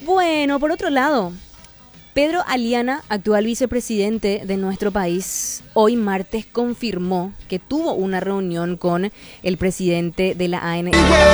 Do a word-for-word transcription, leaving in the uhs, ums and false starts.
Bueno, por otro lado, Pedro Aliana, actual vicepresidente de nuestro país, hoy martes confirmó que tuvo una reunión con el presidente de la A N T.